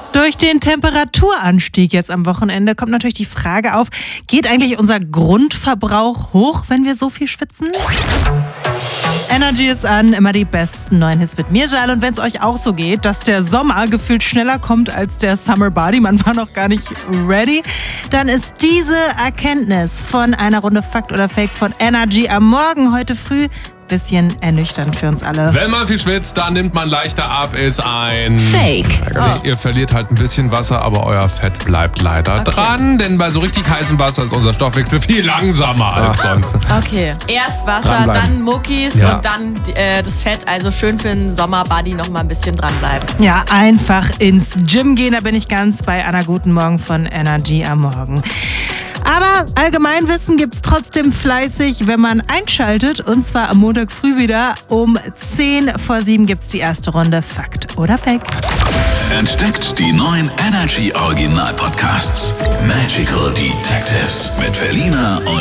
Durch den Temperaturanstieg jetzt am Wochenende kommt natürlich die Frage auf, geht eigentlich unser Grundverbrauch hoch, wenn wir so viel schwitzen? Energy ist an, immer die besten neuen Hits mit mir, Jal. Und wenn es euch auch so geht, dass der Sommer gefühlt schneller kommt als der Summer Body, man war noch gar nicht ready, dann ist diese Erkenntnis von einer Runde Fakt oder Fake von Energy am Morgen heute früh bisschen ernüchternd für uns alle. Wenn man viel schwitzt, dann nimmt man leichter ab, ist ein Fake. Ihr verliert halt ein bisschen Wasser, aber euer Fett bleibt leider dran, denn bei so richtig heißem Wasser ist unser Stoffwechsel viel langsamer als sonst. Okay. Erst Wasser, dann Muckis und dann das Fett. Also schön für den Sommerbody noch mal ein bisschen dranbleiben. Ja, einfach ins Gym gehen, da bin ich ganz bei Anna. Guten Morgen von Energy am Morgen. Aber Allgemeinwissen gibt's trotzdem fleißig, wenn man einschaltet. Und zwar am Montag früh wieder um 6:50 gibt's die erste Runde Fakt oder Fake. Entdeckt die neuen Energy Original Podcasts. Magical Detectives mit Felina und